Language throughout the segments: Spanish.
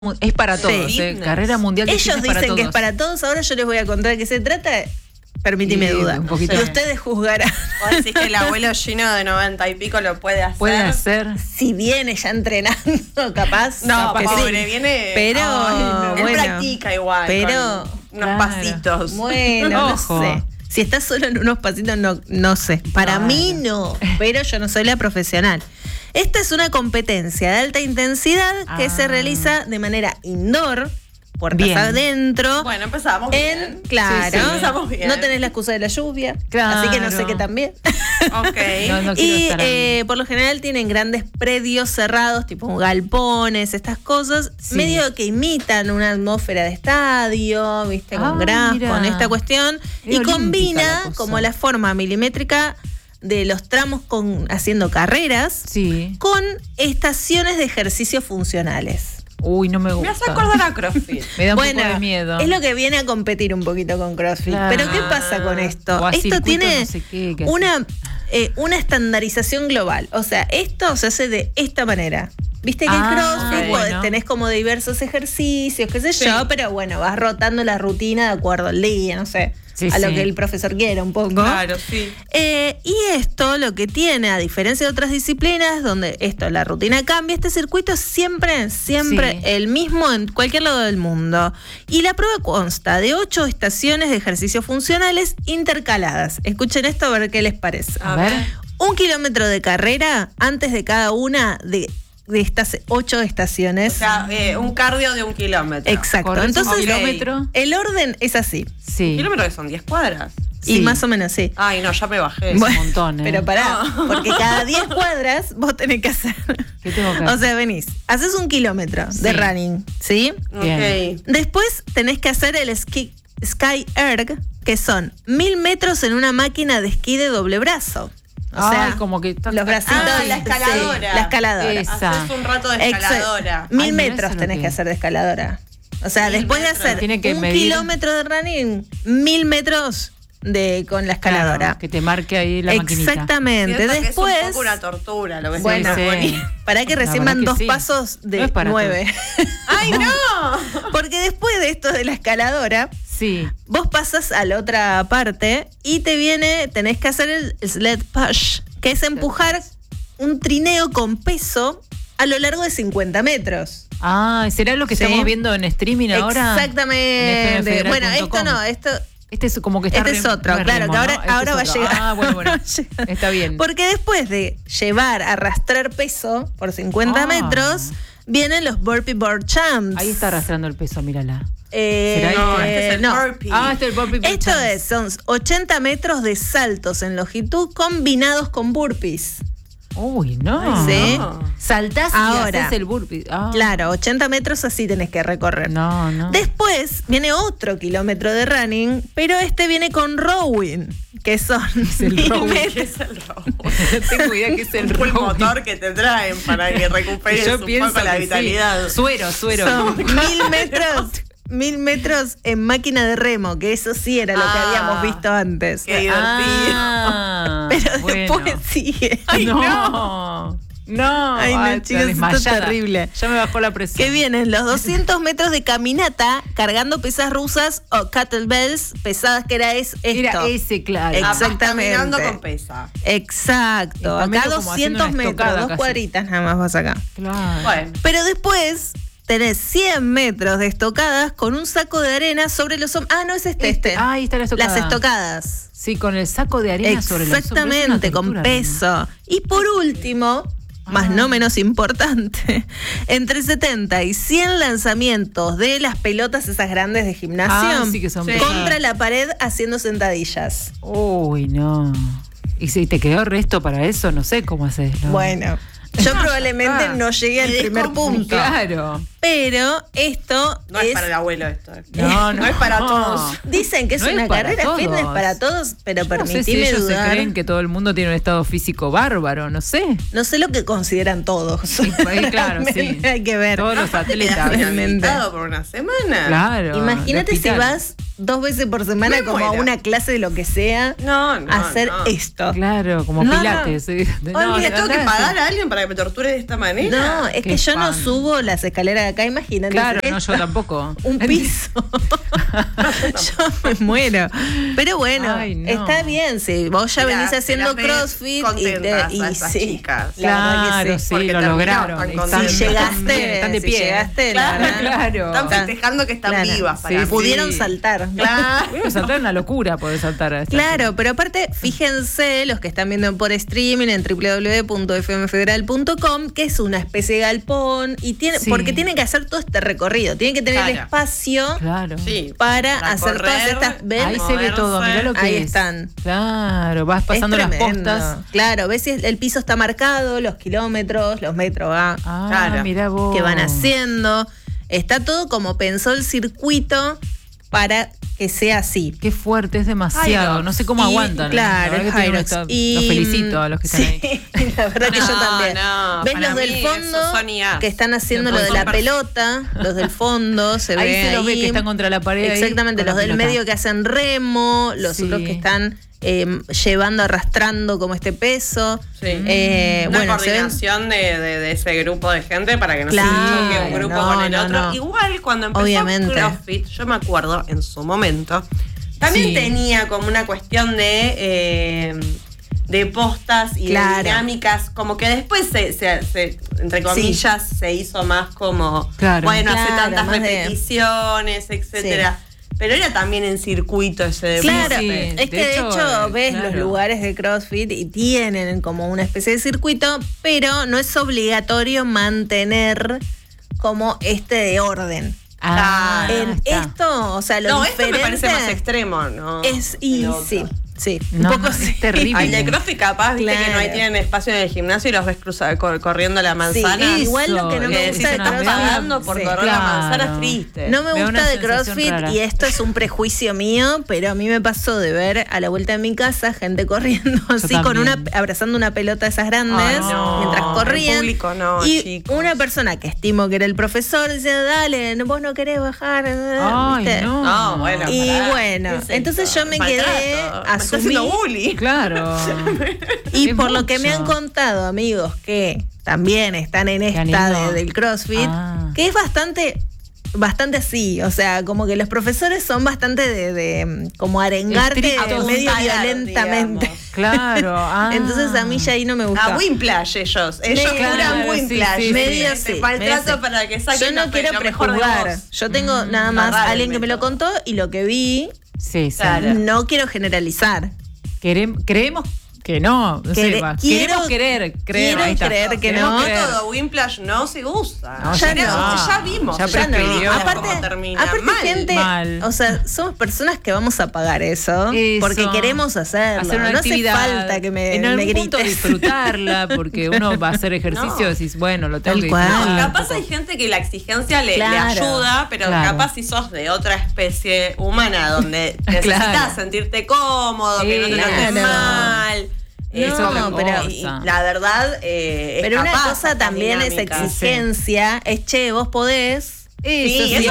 Es para todos, carrera mundial de ellos dicen para todos. Que es para todos. Ahora yo les voy a contar de qué se trata. Permíteme dudar. Y ustedes juzgarán. ¿Vos decís que el abuelo Gino de 90 y pico lo puede hacer? Puede hacer. Si viene ya entrenando, capaz. No, capaz pobre, viene. Pero él practica igual. Pero unos pasitos. Bueno, no sé. Si estás solo en unos pasitos, no sé. Para mí no, pero yo no soy la profesional. Esta es una competencia de alta intensidad que se realiza de manera indoor, puertas adentro. Bueno, empezamos bien. Claro, sí, empezamos bien. No tenés la excusa de la lluvia, claro. Así que no sé qué también. Ok. Y por lo general tienen grandes predios cerrados, tipo galpones, estas cosas, medio que imitan una atmósfera de estadio, viste, con con esta cuestión, y combina como la forma milimétrica de los tramos haciendo carreras con estaciones de ejercicios funcionales. Uy, no me gusta. Me hace acordar a CrossFit. Me da un poco de miedo. Es lo que viene a competir un poquito con CrossFit. Claro. Pero ¿qué pasa con esto? Esto tiene no sé qué una estandarización global. O sea, esto se hace de esta manera. Viste que en CrossFit tenés como diversos ejercicios, qué sé yo, pero bueno, vas rotando la rutina de acuerdo al día, no sé. A lo que el profesor quiera un poco. Claro, sí. Y esto lo que tiene, a diferencia de otras disciplinas, donde la rutina cambia, este circuito es siempre el mismo en cualquier lado del mundo. Y la prueba consta de 8 estaciones de ejercicios funcionales intercaladas. Escuchen esto a ver qué les parece. A ver. 1 kilómetro de carrera antes de cada una de estas 8 estaciones. O sea, un cardio de 1 kilómetro. Exacto. Entonces, el orden es así. ¿1 kilómetro que son 10 cuadras? Y más o menos, sí. Ay, no, ya me bajé. Es un montón, Pero pará, porque cada 10 cuadras vos tenés que hacer. ¿Qué tengo que hacer? O sea, venís, haces 1 kilómetro de running, ¿sí? Ok. Después tenés que hacer el Sky Erg, que son 1000 metros en una máquina de esquí de doble brazo. O sea, como que los bracitos. La escaladora. Sí, la escaladora. Haces un rato de escaladora. 1000 metros tenés que hacer de escaladora. O sea, después de hacer 1 kilómetro de running, 1000 metros con la escaladora. Claro, que te marque ahí la maquinita. Exactamente. Después. Es un poco una tortura lo que Para que recién van 2 pasos de 9. ¡Ay, no! Porque después de esto de la escaladora, vos pasas a la otra parte y tenés que hacer el sled push, que es empujar un trineo con peso a lo largo de 50 metros. ¿Será lo que estamos viendo en streaming ahora? Exactamente. Bueno, esto no, este es como que está es otro, claro, que ahora va a llegar. Bueno, está bien. Porque después de arrastrar peso por 50 metros, vienen los Burpee Board Champs. Ahí está arrastrando el peso, mírala. Este es el burpee. Este es el burpee board Esto champs. son 80 metros de saltos en longitud combinados con burpees. Uy, no. ¿Sí? Saltás y haces el burpee. Claro, 80 metros así tenés que recorrer. No. Después viene otro kilómetro de running, pero viene con rowing, que son... ¿Qué es el rowing? No tengo idea qué es el rowing. El motor que te traen para que recuperes un poco la vitalidad. Suero. Son 1000 metros... 1000 metros en máquina de remo, que eso sí era lo que habíamos visto antes. Qué divertido. Pero después sigue. Ay, no, chicos, esto es terrible. Ya me bajó la presión. Que vienen los 200 metros de caminata cargando pesas rusas o kettlebells pesadas, que era esto. Era ese, claro. Exactamente. Caminando con pesa. Exacto. Acá 200 metros, 2 cuadritas nada más vas acá. Claro. Bueno. Pero después tenés 100 metros de estocadas con un saco de arena sobre los hombros. No es este. Ahí está la estocada. Las estocadas. Sí, con el saco de arena sobre los hombros. Exactamente, con peso. Y por último, más no menos importante, entre 70 y 100 lanzamientos de las pelotas esas grandes de gimnasio que son contra la pared haciendo sentadillas. Uy, no. ¿Y si te quedó resto para eso? No sé cómo haces, ¿no? Bueno. Yo probablemente no llegué al primer punto. Claro. Pero esto no es para el abuelo esto. No es para todos. Dicen que es una carrera fitness para todos, pero permitime no sé si ellos dudar. Se creen que todo el mundo tiene un estado físico bárbaro, no sé. No sé lo que consideran todos. Claro, sí. Hay que ver. Todos los atletas. Realmente. Por una semana. Claro. Imagínate si vas 2 veces por semana como a una clase de lo que sea a hacer esto. Claro, como pilates. ¿Le tengo que pagar a alguien para que me torture de esta manera? No, es que yo no subo las escaleras de acá, imagínate. Claro, no, yo tampoco. Un piso. Yo me muero. Pero bueno, está bien. Si vos ya venís haciendo CrossFit y sí. Chicas. Claro, sí, lo lograron. Si llegaste, están de pie. Claro. Están festejando que están vivas. Pudieron saltar. Claro. Pudieron saltar, una locura poder saltar. Claro, pero aparte, fíjense, los que están viendo por streaming en www.fmfederal.com, que es una especie de galpón, y porque tienen que hacer todo este recorrido, tienen que tener espacio para hacer todas estas. ¿Ven? Ahí se ve todo, mirá lo que ahí es. Están. Claro, vas pasando las postas. Claro, ves si el piso está marcado, los kilómetros, los metros mirá vos. que van haciendo. Está todo como pensó el circuito para que sea así. Qué fuerte, es demasiado. Hyrox. No sé cómo aguantan. Claro, es Hyrox. Los felicito a los que están ahí. La verdad que yo también. ¿Ves los del fondo que están haciendo lo de la pelota? Los del fondo, se ve ahí. Se los ve que están contra la pared. Exactamente, los del medio que hacen remo, los otros que están llevando, arrastrando como este peso. Una coordinación de ese grupo de gente para que no se choque un grupo con el otro. Igual cuando empezó CrossFit, yo me acuerdo en su momento, también tenía como una cuestión de postas y de dinámicas, como que después se entre comillas, se hizo más como, hace tantas repeticiones, etcétera. Pero era también en circuito ese deporte. Claro, es que de hecho ves los lugares de CrossFit y tienen como una especie de circuito, pero no es obligatorio mantener como de orden. Esto, o sea, lo diferente... esto me parece más extremo, ¿no? Sí, un poco es terrible. Al de CrossFit capaz, viste que no tienen espacio en el gimnasio y los ves corriendo la manzana. Igual lo que no me gusta de CrossFit, pagando por correr la manzana es triste. No me gusta de CrossFit y esto es un prejuicio mío, pero a mí me pasó de ver a la vuelta de mi casa gente corriendo así abrazando una pelota de esas grandes mientras corrían. Público, chicos. Una persona que estimo que era el profesor diciendo, dale, vos no querés bajar. ¿viste? No, bueno. Y bueno, entonces yo me quedé haciendo bullying. Claro. Y por lo que me han contado amigos que también están en esta del CrossFit, que es bastante así, o sea, como que los profesores son bastante de como arengarte medio violentamente. Digamos. Claro. Entonces a mí ya ahí no me gusta. Whiplash ellos juran Whiplash. Medio maltrato para que saquen. Yo no quiero prejuzgar. Yo tengo nada más alguien que me lo contó y lo que vi. No quiero generalizar. Creemos que no. Queremos creer que no. Todo Whiplash no se usa. Ya vimos. Ya prescribió. Aparte gente, o sea, somos personas que vamos a pagar eso porque queremos hacerlo. Hacer una actividad, hace falta que me en algún grites. punto disfrutarla, porque uno va a hacer ejercicio y decís, bueno, lo tengo que disfrutar. Capaz hay gente que la exigencia le ayuda, pero capaz si sos de otra especie humana donde necesitas sentirte cómodo, que no te notes mal. Pero la verdad pero una cosa también es exigencia, es vos podés. Y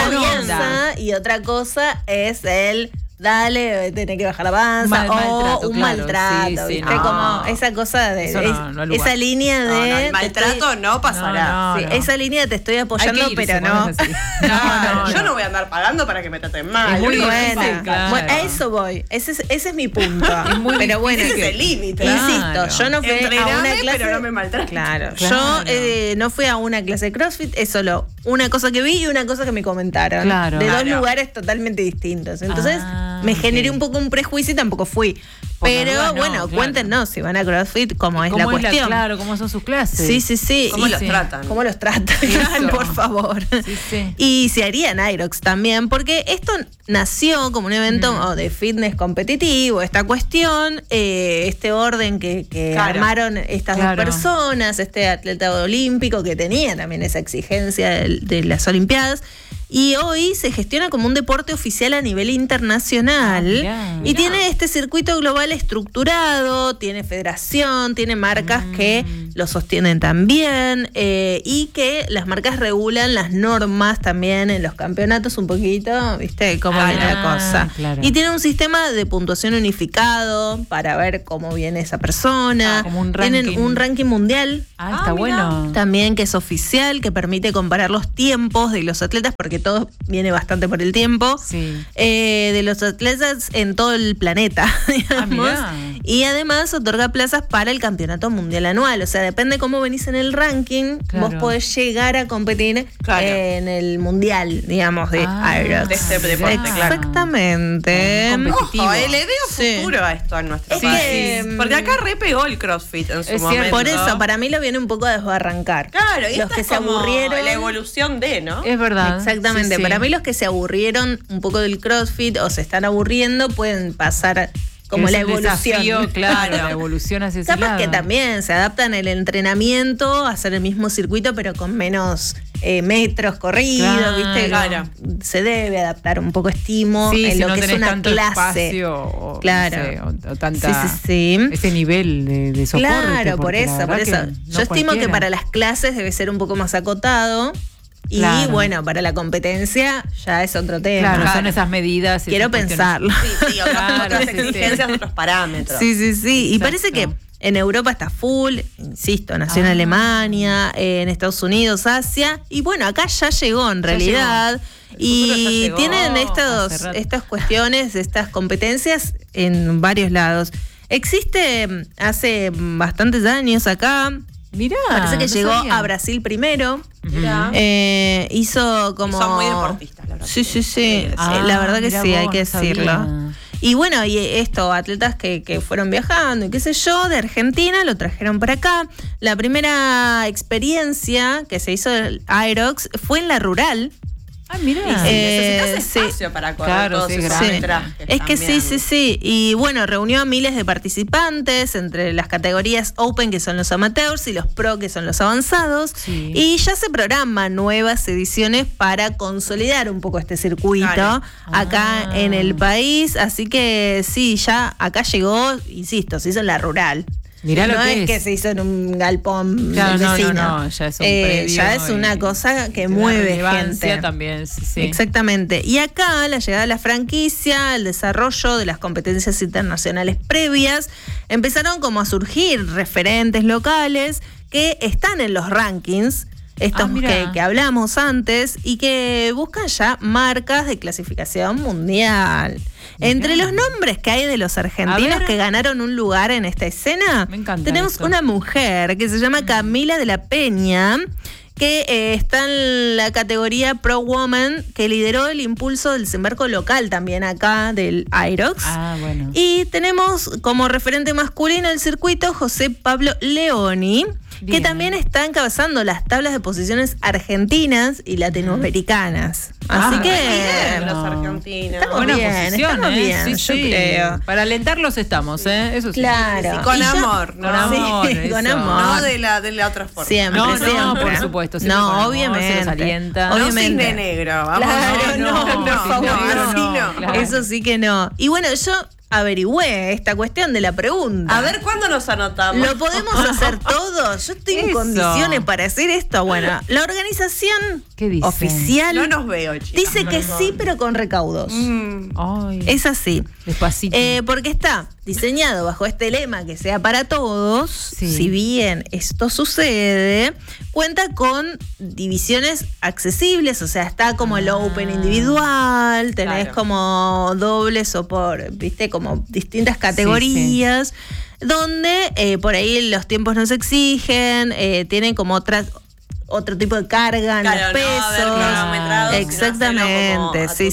otra cosa es el dale, tenés que bajar la panza un maltrato, ¿viste? Como esa cosa de esa línea de el maltrato no pasará. Esa línea de te estoy apoyando, pero no. Yo no voy a andar pagando para que me traten mal. Es muy buena. Bueno, a eso voy. Ese es mi punto. Pero bueno, ese es el límite. Insisto, yo no fui a una clase, pero no me maltrato. Claro. Yo no fui a una clase de CrossFit, es solo una cosa que vi y una cosa que me comentaron. De dos lugares totalmente distintos. Entonces me generé un poco un prejuicio y tampoco fui. Pero bueno, cuéntenos si van a CrossFit, cómo es la cuestión. Claro, cómo son sus clases. Sí. ¿Cómo los tratan? ¿Cómo los tratan? Por favor. Y se harían Hyrox también, porque esto nació como un evento de fitness competitivo, esta cuestión, este orden que armaron estas dos personas, este atleta olímpico que tenía también esa exigencia de las Olimpiadas. Y hoy se gestiona como un deporte oficial a nivel internacional. Y tiene este circuito global estructurado, tiene federación, tiene marcas que lo sostienen también, y que las marcas regulan las normas también en los campeonatos un poquito, ¿viste? Cómo viene la cosa. Claro. Y tienen un sistema de puntuación unificado para ver cómo viene esa persona. Como un ranking. Tienen un ranking mundial. Está bueno. También que es oficial, que permite comparar los tiempos de los atletas, porque todo viene bastante por el tiempo, de los atletas en todo el planeta, digamos. Y además otorga plazas para el campeonato mundial anual. O sea, depende cómo venís en el ranking, vos podés llegar a competir en el mundial, digamos, de Aerox. De este deporte, Exactamente. Ojo, le veo futuro a esto en nuestro país. Porque acá repegó el CrossFit en su momento. Por eso, para mí lo viene un poco a desbarrancar. Claro, y los que se aburrieron. La evolución de, ¿no? Es verdad. Exactamente. Para mí los que se aburrieron un poco del CrossFit o se están aburriendo pueden pasar como la evolución. Desafío, claro, la evolución hacia ese lado. Capaz que también se adaptan el entrenamiento a hacer el mismo circuito, pero con menos metros corridos, ¿viste? Claro. Se debe adaptar un poco estimo en lo que es una clase. O, claro. No sé, o tanta, ese nivel de soporte. Claro, por eso. Yo estimo que para las clases debe ser un poco más acotado. Y bueno, para la competencia ya es otro tema. Claro, son esas medidas. Quiero pensarlo. Sí, otras exigencias, otros parámetros. Sí. Exacto. Y parece que en Europa está full, insisto, nació en Alemania, en Estados Unidos, Asia. Y bueno, acá ya llegó en realidad. Y tienen estas cuestiones, estas competencias en varios lados. Existe hace bastantes años acá. Mirá, parece que llegó a Brasil primero. Hizo como... Son muy deportistas, la verdad. Sí. La verdad que sí, hay que decirlo. Y bueno, y esto, atletas que fueron viajando y qué sé yo, de Argentina, lo trajeron para acá. La primera experiencia que se hizo del Aerox fue en la rural. Mirá. Necesitas espacio para correr todos esos metrajes. Es que sí. Y bueno, reunió a miles de participantes entre las categorías Open, que son los amateurs, y los Pro, que son los avanzados. Y ya se programan nuevas ediciones para consolidar un poco este circuito acá en el país. Así que sí, ya acá llegó, insisto, se hizo en la rural. Mirá no es que se hizo en un galpón vecino. No, ya es un predio. Ya es una cosa que mueve gente. También, sí. Exactamente. Y acá la llegada de la franquicia, el desarrollo de las competencias internacionales previas, empezaron como a surgir referentes locales que están en los rankings, estos que hablamos antes, y que buscan ya marcas de clasificación mundial. Entre los nombres que hay de los argentinos que ganaron un lugar en esta escena, tenemos una mujer que se llama Camila de la Peña, que está en la categoría Pro Woman, que lideró el impulso del desembarco local también acá del Aerox. Bueno. Y tenemos como referente masculino del circuito José Pablo Leoni, que también está encabezando las tablas de posiciones argentinas y latinoamericanas. Así que los argentinos. Estamos bien, yo creo. Para alentarlos estamos, eso sí. Claro. Sí, con amor. Con amor. No de la otra forma. Siempre. Por supuesto. No, obviamente. Se los alienta. Obviamente. No cisne negro. Vamos. Claro, Por favor, así no. Claro. Eso sí que no. Y bueno, yo averigüé esta cuestión de la pregunta. A ver, ¿cuándo nos anotamos? ¿Lo podemos hacer todos? Yo estoy en condiciones para hacer esto. Bueno, la organización oficial no nos veo, chicas, dice que sí, pero con recaudos. Es así. Despacito. Porque está diseñado bajo este lema que sea para todos. Si bien esto sucede, cuenta con divisiones accesibles, o sea, está como el Open individual, tenés como dobles o viste, como distintas categorías, donde por ahí los tiempos no se exigen, tienen como otro tipo de carga en los pesos. Exactamente, sí.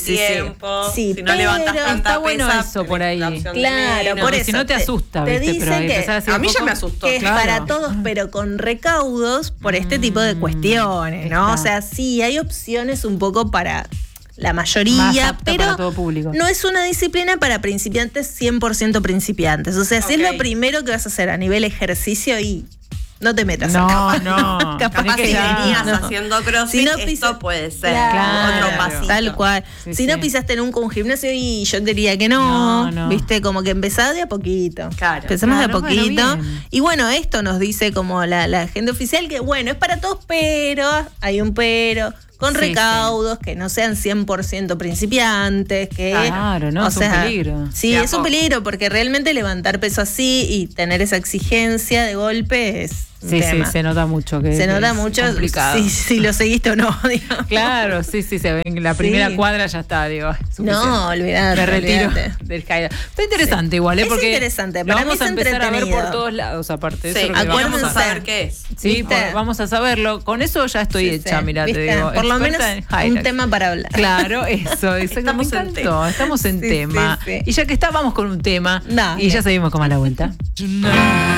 Si no levantas tanta está bueno pesa, eso por ahí. Claro, por eso. Si no te asusta, te ¿viste? dicen a mí ya me asustó. Que es para todos, pero con recaudos por este tipo de cuestiones, ¿no? O sea, sí, hay opciones un poco para la mayoría, pero para todo público. No es una disciplina para principiantes 100% principiantes. O sea, si es lo primero que vas a hacer a nivel ejercicio y no te metas acá. Capaz si venías haciendo CrossFit, esto puede ser otro pasito. Tal cual. Si no pisaste nunca un gimnasio, y yo diría que no. Viste, como que empezás de a poquito. Claro. Empezamos de a poquito. Y bueno, esto nos dice como la agenda oficial que, bueno, es para todos, pero hay un pero. Con recaudos que no sean 100% principiantes, que... Claro, ¿no? Es un peligro. Sí, es un peligro, porque realmente levantar peso así y tener esa exigencia de golpe es Sí, se nota mucho que se nota mucho complicado. Si lo seguiste o no, digamos. Claro, sí, se ve en la primera cuadra ya está, digo. No, olvidate. Me retiro del Kairos. Está interesante igual, es porque interesante. Para mí vamos a empezar a ver por todos lados, aparte de eso. Acuérdense a saber qué es. Sí, vamos a saberlo. Con eso ya estoy hecha, mira, te digo. Por lo menos un tema para hablar. Claro, eso. Estamos en tema. Estamos en tema. Y ya que está, vamos con un tema. Y ya seguimos con más la vuelta.